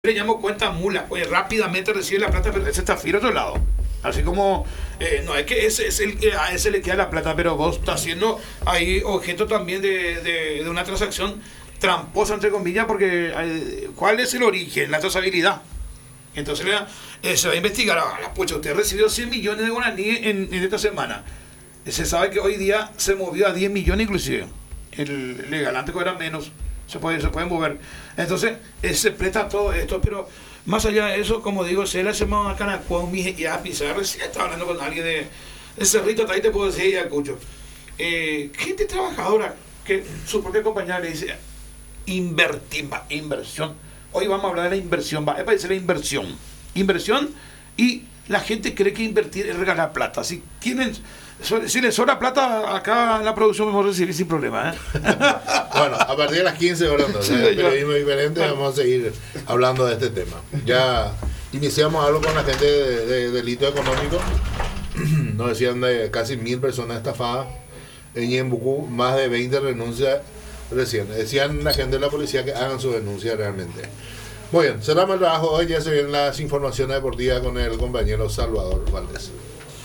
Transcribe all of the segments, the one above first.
le llamo cuenta mula, pues rápidamente recibe la plata, pero ese está fiel otro lado. Así como, no es que ese es el que a ese le queda la plata, pero vos estás siendo ahí objeto también de una transacción tramposa, entre comillas, porque ¿cuál es el origen? La trazabilidad. Entonces se va a investigar, pucha, usted recibió 100 millones de guaraníes en esta semana. Se sabe que hoy día se movió a 10 millones inclusive. El legal antes era menos. Se pueden mover. Entonces, se presta todo esto, pero más allá de eso, como digo, se le semana acá y a pisar, recién estaba hablando con alguien de Cerrito, ahí te puedo decir, ya escucho. Gente trabajadora, que su propia compañera le dice, inversión. Hoy vamos a hablar de la inversión, es para decir la inversión. Inversión, y la gente cree que invertir es regalar plata. Si les sobra plata, acá en la producción vamos a recibir sin problema. Bueno, a partir de las 15 horas, entonces, sí, periodismo diferente, vamos a seguir hablando de este tema. Ya iniciamos algo con la gente de delito económico. Nos decían de casi 1000 personas estafadas. En Ñembucú, más de 20 renuncias recién. Decían la gente de la policía que hagan su denuncia realmente. Muy bien, cerramos el trabajo hoy. Ya se vienen las informaciones deportivas con el compañero Salvador Valdés.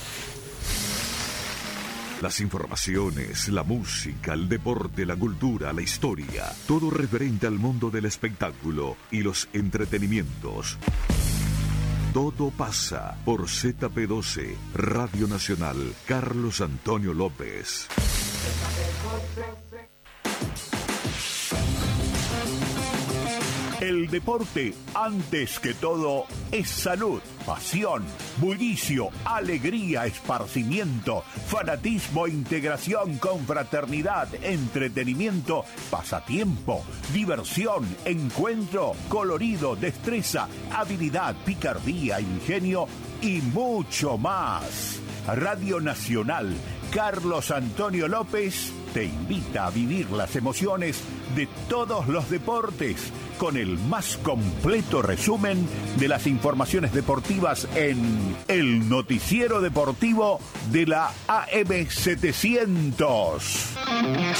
Las informaciones, la música, el deporte, la cultura, la historia, todo referente al mundo del espectáculo y los entretenimientos. Todo pasa por ZP12, Radio Nacional, Carlos Antonio López. El deporte, antes que todo, es salud, pasión, bullicio, alegría, esparcimiento, fanatismo, integración, confraternidad, entretenimiento, pasatiempo, diversión, encuentro, colorido, destreza, habilidad, picardía, ingenio y mucho más. Radio Nacional, Carlos Antonio López te invita a vivir las emociones de todos los deportes con el más completo resumen de las informaciones deportivas en el noticiero deportivo de la AM700.